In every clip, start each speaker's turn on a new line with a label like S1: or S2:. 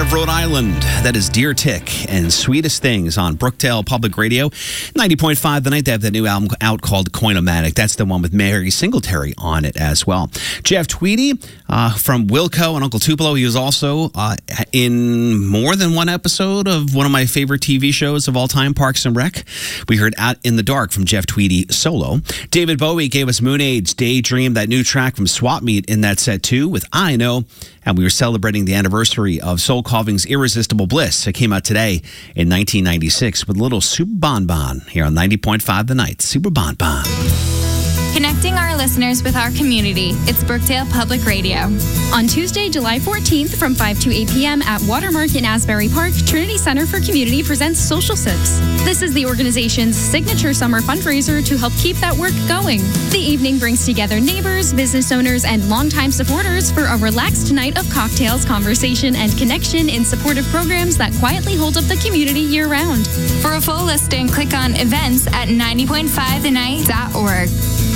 S1: of Rhode Island. That is Deer Tick and Sweetest Things on Brookdale Public Radio. 90.5 The Night. They have the new album out called Coinomatic. That's the one with Mary Singletary on it as well. Jeff Tweedy from Wilco and Uncle Tupelo. He was also in more than one episode of one of my favorite TV shows of all time, Parks and Rec. We heard Out in the Dark from Jeff Tweedy solo. David Bowie gave us Moon Age Daydream, that new track from Swap Meet in that set too with I Know. And we were celebrating the anniversary of Soul Carving's Irresistible Bliss. It came out today in 1996 with a little Super Bon Bon here on 90.5 The Night. Super Bon Bon.
S2: Connecting our listeners with our community. It's Brookdale Public Radio.
S3: On Tuesday, July 14th from 5 to 8 p.m. at Watermark in Asbury Park, Trinity Center for Community presents Social Sips. This is the organization's signature summer fundraiser to help keep that work going. The evening brings together neighbors, business owners, and longtime supporters for a relaxed night of cocktails, conversation, and connection in supportive programs that quietly hold up the community year-round.
S2: For a full listing, click on events at 90.5thenight.org.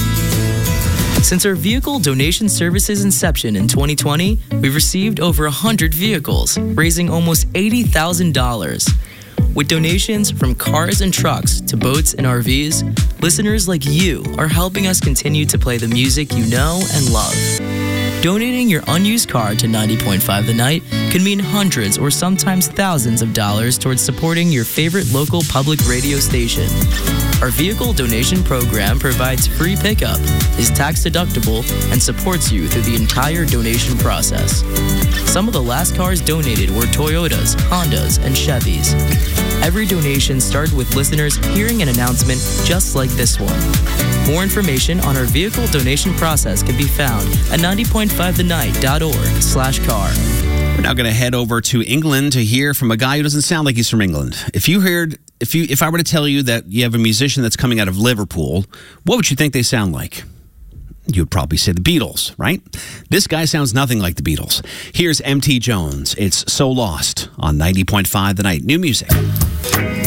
S4: Since our vehicle donation service's inception in 2020, we've received over 100 vehicles, raising almost $80,000. With donations from cars and trucks to boats and RVs, listeners like you are helping us continue to play the music you know and love. Donating your unused car to 90.5 The Night can mean hundreds or sometimes thousands of dollars towards supporting your favorite local public radio station. Our vehicle donation program provides free pickup, is tax deductible, and supports you through the entire donation process. Some of the last cars donated were Toyotas, Hondas, and Chevys. Every donation started with listeners hearing an announcement just like this one. More information on our vehicle donation process can be found at 90.5thenight.org/car.
S1: We're now going to head over to England to hear from a guy who doesn't sound like he's from England. If I were to tell you that you have a musician that's coming out of Liverpool, what would you think they sound like? You would probably say the Beatles, right? This guy sounds nothing like the Beatles. Here's M.T. Jones. It's So Lost on 90.5 The Night. New music.